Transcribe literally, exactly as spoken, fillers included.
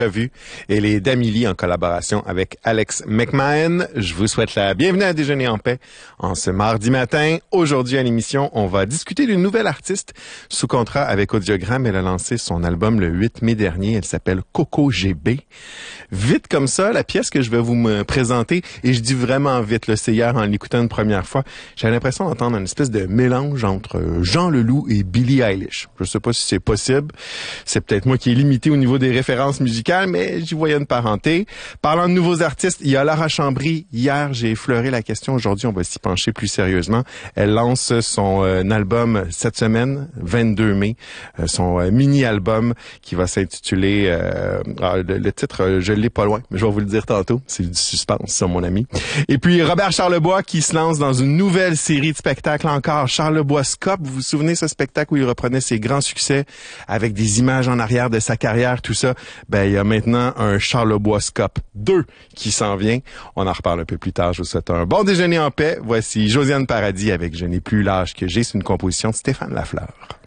Revue et les d'Amélie en collaboration avec Alex McMahon. Je vous souhaite la bienvenue à Déjeuner en paix en ce mardi matin. Aujourd'hui à l'émission, on va discuter d'une nouvelle artiste sous contrat avec Audiogramme. Elle a lancé son album le huit mai dernier. Elle s'appelle Coco G B. Vite comme ça, la pièce que je vais vous me présenter, et je dis vraiment vite, là, c'est hier en l'écoutant une première fois, j'avais l'impression d'entendre une espèce de mélange entre Jean Leloup et Billie Eilish. Je sais pas si c'est possible. C'est peut-être moi qui est limité au niveau des références musicales, mais j'y voyais une parenté. Parlant de nouveaux artistes, il y a Lara Chambry. Hier, j'ai effleuré la question. Aujourd'hui, on va s'y pencher plus sérieusement. Elle lance son euh, album cette semaine, vingt-deux mai, euh, son euh, mini-album qui va s'intituler... Euh, le, le titre, euh, je l'ai pas loin, mais je vais vous le dire tantôt. C'est du suspense, ça, mon ami. Et puis, Robert Charlebois qui se lance dans une nouvelle série de spectacles encore. Charlebois Scope. Vous vous souvenez ce spectacle où il reprenait ses grands succès avec des images en arrière de sa carrière, tout ça? Ben, il y a maintenant un Charlebois Scope deux qui s'en vient. On en reparle un peu plus tard. Je vous souhaite un bon déjeuner en paix. Voici Josiane Paradis avec Je n'ai plus l'âge que j'ai. C'est une composition de Stéphane Lafleur.